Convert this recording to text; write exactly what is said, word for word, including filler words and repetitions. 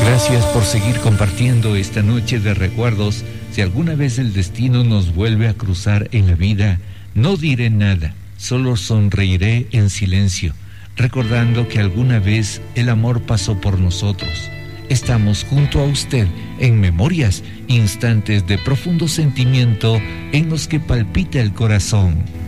Gracias por seguir compartiendo esta noche de recuerdos. Si alguna vez el destino nos vuelve a cruzar en la vida, no diré nada, solo sonreiré en silencio, recordando que alguna vez el amor pasó por nosotros. Estamos junto a usted en Memorias, instantes de profundo sentimiento en los que palpita el corazón.